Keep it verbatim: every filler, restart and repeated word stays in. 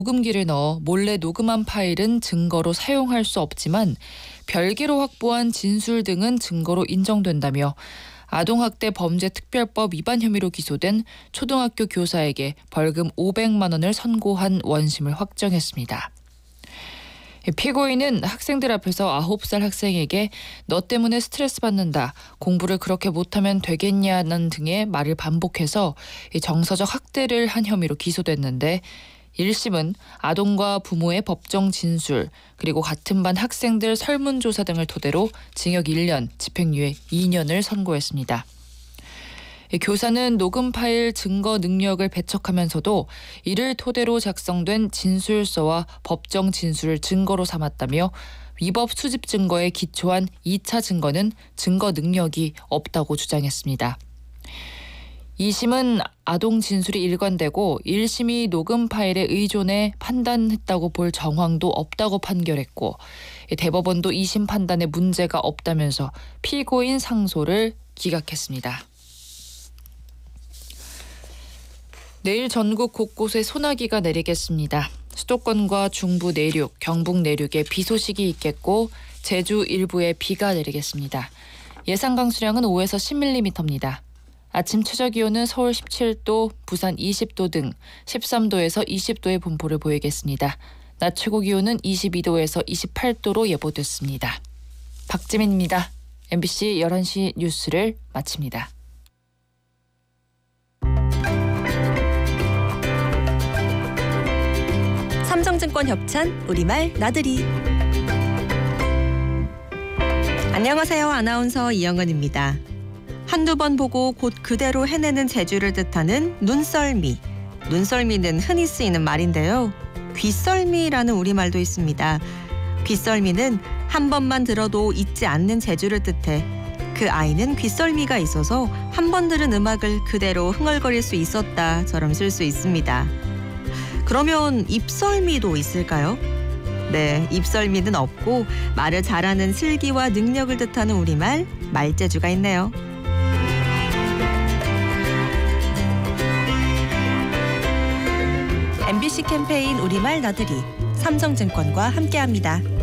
녹음기를 넣어 몰래 녹음한 파일은 증거로 사용할 수 없지만 별개로 확보한 진술 등은 증거로 인정된다며 아동학대 범죄특별법 위반 혐의로 기소된 초등학교 교사에게 벌금 오백만 원을 선고한 원심을 확정했습니다. 피고인은 학생들 앞에서 아홉 살 학생에게 너 때문에 스트레스 받는다, 공부를 그렇게 못하면 되겠냐는 등의 말을 반복해서 정서적 학대를 한 혐의로 기소됐는데 일 심은 아동과 부모의 법정 진술, 그리고 같은 반 학생들 설문조사 등을 토대로 징역 일 년, 집행유예 이 년을 선고했습니다. 교사는 녹음 파일 증거 능력을 배척하면서도 이를 토대로 작성된 진술서와 법정 진술을 증거로 삼았다며 위법 수집 증거에 기초한 이 차 증거는 증거 능력이 없다고 주장했습니다. 이 심은 아동 진술이 일관되고 일 심이 녹음 파일에 의존해 판단했다고 볼 정황도 없다고 판결했고, 대법원도 이 심 판단에 문제가 없다면서 피고인 상소를 기각했습니다. 내일 전국 곳곳에 소나기가 내리겠습니다. 수도권과 중부 내륙, 경북 내륙에 비 소식이 있겠고 제주 일부에 비가 내리겠습니다. 예상 강수량은 오에서 십 밀리미터입니다. 아침 최저기온은 서울 십칠 도, 부산 이십 도 등 십삼 도에서 이십 도의 분포를 보이겠습니다. 낮 최고기온은 이십이 도에서 이십팔 도로 예보됐습니다. 박지민입니다. 엠비씨 열한 시 뉴스를 마칩니다. 삼성증권 협찬 우리말 나들이. 안녕하세요. 아나운서 이영은입니다. 한두 번 보고 곧 그대로 해내는 재주를 뜻하는 눈썰미. 눈썰미는 흔히 쓰이는 말인데요. 귀썰미라는 우리말도 있습니다. 귀썰미는 한 번만 들어도 잊지 않는 재주를 뜻해 그 아이는 귀썰미가 있어서 한 번 들은 음악을 그대로 흥얼거릴 수 있었다처럼 쓸 수 있습니다. 그러면 입썰미도 있을까요? 네, 입썰미는 없고 말을 잘하는 슬기와 능력을 뜻하는 우리말 말재주가 있네요. 엠비씨 캠페인 우리말 나들이 삼성증권과 함께합니다.